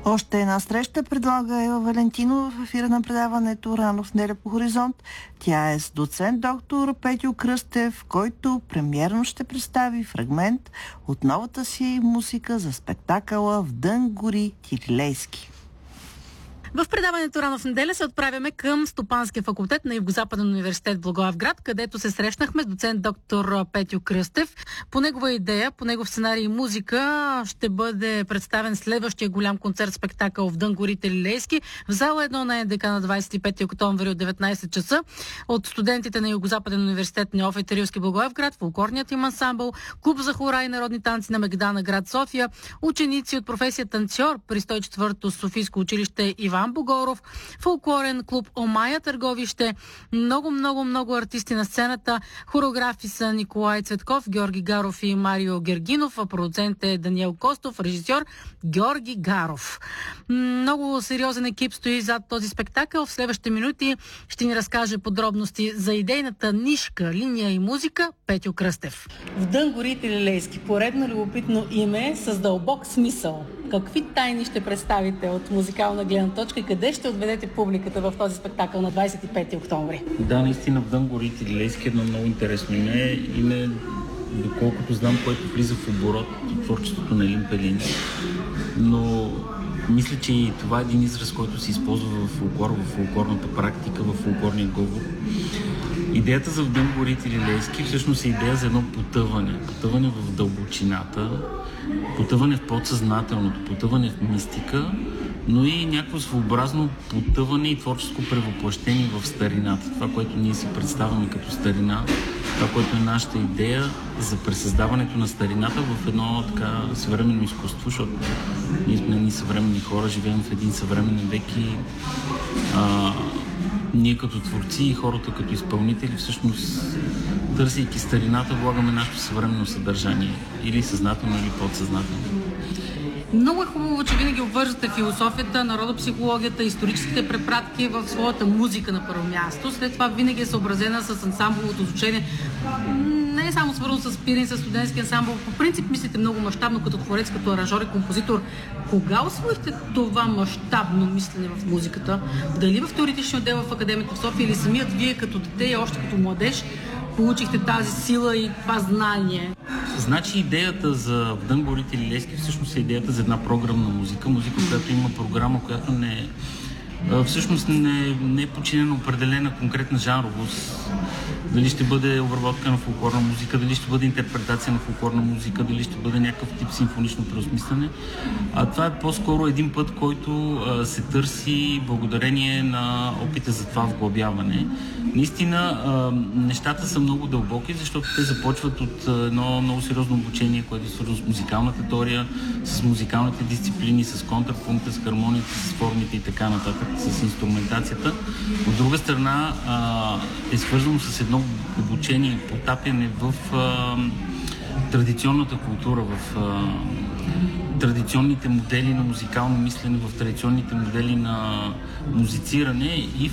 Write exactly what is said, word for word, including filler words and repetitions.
Още една среща предлага Ева Валентинова в ефира на предаването Рано в неделя по Хоризонт. Тя е с доцент доктор Петю Кръстев, който премиерно ще представи фрагмент от новата си музика за спектакъла "В дън гори Тилилейски". В предаването Рано в неделя се отправяме към Стопанския факултет на Югозападен университет в Благоевград, където се срещнахме с доцент доктор Петю Кръстев. По негова идея, по негов сценарий и музика ще бъде представен следващия голям концерт-спектакъл "В дън гори Тилилейски" в зала едно на НДК на двадесет и пети октомври от деветнадесет часа от студентите на Югозападен университет Неофит Рилски Благоевград, фолклорният им ансамбъл, клуб за хора и народни танци на Мегдана град София, ученици от професия танцор при сто и четвърто Софийско училище Иван Богоров, фолклорен клуб Омая Търговище, много, много, много артисти на сцената. Хореографи са Николай Цветков, Георги Гаров и Марио Гергинов, а продуцент е Даниел Костов, режисьор Георги Гаров. Много сериозен екип стои зад този спектакъл. В следващите минути ще ни разкаже подробности за идейната нишка, линия и музика Петю Кръстев. "В дън гори Тилилейски", поредно любопитно име с дълбок смисъл. Какви тайни ще представите от музикална гледна точка и къде ще отведете публиката в този спектакъл на двадесет и пети октомври? Да, наистина "В дън гори Тилилейски" е едно много интересно име. Име, доколкото знам, което влиза в оборот от творчеството на Елин Пелин. Но мисля, че и това е един израз, който се използва в фолклор, в фолклорната практика, в фолклорния говор. Идеята за "В дън гори Тилилейски" всъщност е идея за едно потъване. Потъване в дълбочината, потъване в подсъзнателното, потъване в мистика, но и някакво своеобразно потъване и творческо превъплъщение в старината. Това, което ние си представяме като старина, това, което е нашата идея за пресъздаването на старината в едно така съвременно изкуство, защото ние сме едни съвременни хора, живеем в един съвременен век и а, ние като творци и хората като изпълнители всъщност, търсейки старината, влагаме нашето съвременно съдържание, или съзнателно, или подсъзнателно. Много е хубаво, че винаги обвърждате философията, народопсихологията, историческите препратки в своята музика на първо място. След това винаги е съобразена с ансамбловото звучение. Не е само свързано с пирин, с студентски ансамбъл. По принцип мислите много мащабно като творец, като аранжор и композитор. Кога усвоихте това мащабно мислене в музиката? Дали в теоретичния отдел в Академията в София или самият вие като дете и още като младеж получихте тази сила и това знание? Значи идеята за "В дън гори Тилилейски" всъщност е идеята за една програмна музика. Музика, която има програма, която не всъщност не, не е подчинена определена конкретна жанровост. Дали ще бъде обработка на фолклорна музика, дали ще бъде интерпретация на фолклорна музика, дали ще бъде някакъв тип симфонично преосмисляне. А това е по-скоро един път, който а, се търси благодарение на опита за това вглъбяване. Наистина а, нещата са много дълбоки, защото те започват от едно много сериозно обучение, което е свързано с музикалната теория, с музикалните дисциплини, с контрапункта, с хармонията, с формите и така нататък, с инструментацията. От друга страна а, е свързано с едно обучение и потапяне в а, традиционната култура, в а, традиционните модели на музикално мислене, в традиционните модели на музициране и